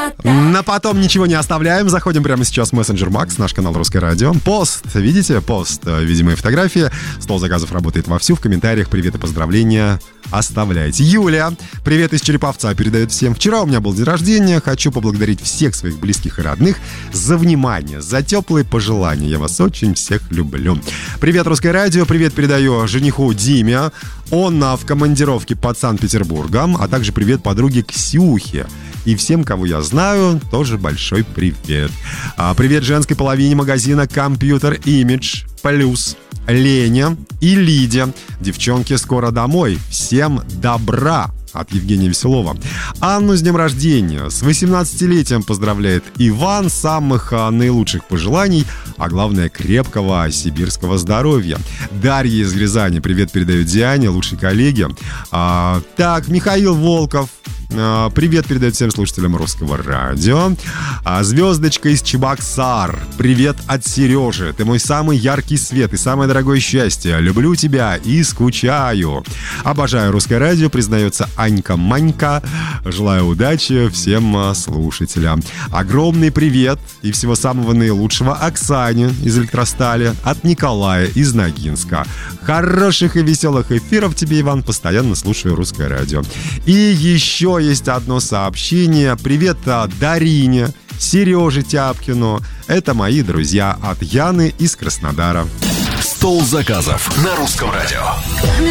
На потом ничего не оставляем. Заходим прямо сейчас в мессенджер Макс, наш канал Русское радио. Пост, видите? Пост, видимые фотографии. Стол заказов работает вовсю. В комментариях привет и поздравления оставляйте. Юля, привет из Череповца, передает всем. Вчера у меня был день рождения. Хочу поблагодарить всех своих близких и родных за внимание, за теплые пожелания. Я вас очень всех люблю. Привет, Русское радио. Привет передаю жениху Диме. Он в командировке под Санкт-Петербургом. А также привет подруге Ксюхе. И всем, кого я знаю, тоже большой привет. Привет женской половине магазина Computer Image Plus, Лене и Лиде. Девчонки, скоро домой. Всем добра. От Евгения Веселова. Анну с днем рождения. С 18-летием поздравляет Иван. Самых наилучших пожеланий, а главное, крепкого сибирского здоровья. Дарья из Рязани привет передает Диане, лучшей коллеге. Так, Михаил Волков. Привет передает всем слушателям Русского радио. Звездочка из Чебоксар. Привет от Сережи. Ты мой самый яркий свет и самое дорогое счастье. Люблю тебя и скучаю. Обожаю Русское радио, признается Анька Манька. Желаю удачи всем слушателям. Огромный привет и всего самого наилучшего Оксане из Электростали, от Николая из Ногинска. Хороших и веселых эфиров тебе, Иван. Постоянно слушаю Русское радио. И еще есть одно сообщение. Привет Дарине, Сереже Тяпкину. Это мои друзья от Яны из Краснодара. Стол заказов на Русском радио.